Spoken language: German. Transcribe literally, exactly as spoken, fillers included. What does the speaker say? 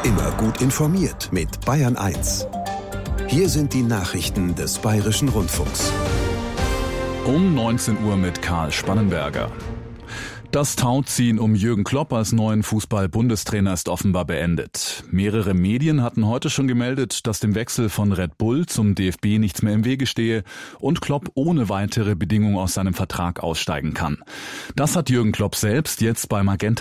Immer gut informiert mit Bayern eins. Hier sind die Nachrichten des Bayerischen Rundfunks. Um neunzehn Uhr mit Karl Spannenberger. Das Tauziehen um Jürgen Klopp als neuen Fußball-Bundestrainer ist offenbar beendet. Mehrere Medien hatten heute schon gemeldet, dass dem Wechsel von Red Bull zum D F B nichts mehr im Wege stehe und Klopp ohne weitere Bedingungen aus seinem Vertrag aussteigen kann. Das hat Jürgen Klopp selbst jetzt bei Magenta